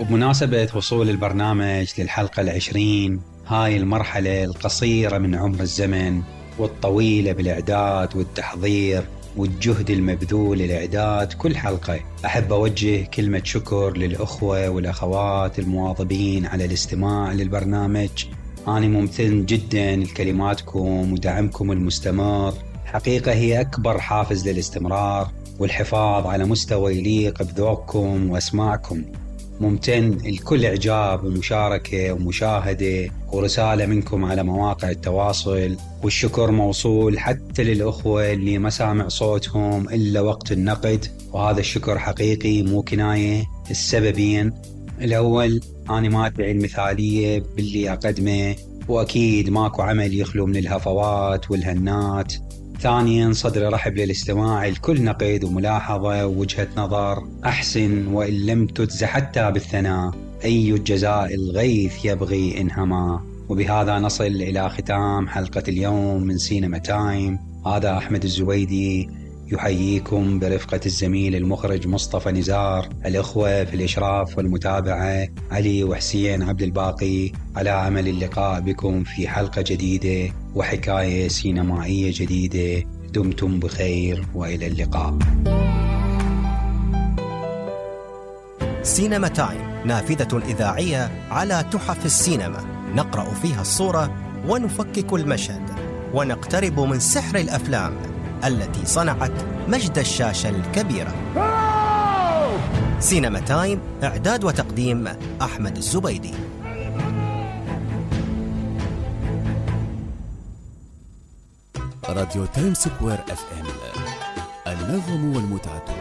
وبمناسبة وصول البرنامج للحلقة 20، هاي المرحلة القصيرة من عمر الزمن والطويلة بالإعداد والتحضير والجهد المبذول للإعداد كل حلقة، أحب أوجه كلمة شكر للأخوة والأخوات المواظبين على الاستماع للبرنامج. أنا ممتن جدا لكلماتكم ودعمكم المستمر، حقيقة هي أكبر حافز للاستمرار والحفاظ على مستوى يليق بذوقكم وأسماعكم. ممتن لكل إعجاب ومشاركة ومشاهدة ورسالة منكم على مواقع التواصل، والشكر موصول حتى للأخوة اللي ما سامع صوتهم إلا وقت النقد، وهذا الشكر حقيقي مو كناية. السببين: الأول، أنا ما أدعي المثالية باللي أقدمه، وأكيد ماكو عمل يخلو من الهفوات والهنات. ثانيا، صدري رحب للاستماع لكل نقد وملاحظة ووجهة نظر، أحسن وإن لم تجز حتى بالثناء، أي الجزاء الغيث يبغي إنهما. وبهذا نصل إلى ختام حلقة اليوم من سينما تايم. هذا أحمد الزبيدي يحييكم برفقة الزميل المخرج مصطفى نزار، الأخوة في الإشراف والمتابعة علي وحسين عبد الباقي، على أمل اللقاء بكم في حلقة جديدة وحكاية سينمائية جديدة. دمتم بخير وإلى اللقاء. سينما تايم نافذة إذاعية على تحف السينما، نقرأ فيها الصورة ونفكك المشهد ونقترب من سحر الأفلام التي صنعت مجد الشاشة الكبيرة. سينما تايم، إعداد وتقديم أحمد الزبيدي. راديو تايم سكوير FM، النغم والمتعة.